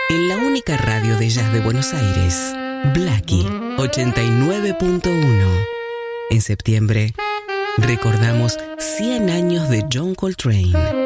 en la única radio de jazz de Buenos Aires, Blackie 89.1. En septiembre, recordamos 100 años de John Coltrane.